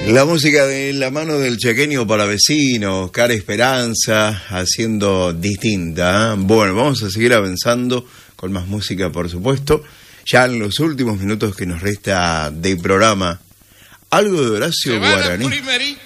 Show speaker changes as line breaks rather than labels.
La música de la mano del chaqueño para vecinos, Cara Esperanza, haciendo distinta. Bueno, vamos a seguir avanzando con más música, por supuesto. Ya en los últimos minutos que nos resta de programa, algo de Horacio Guaraní.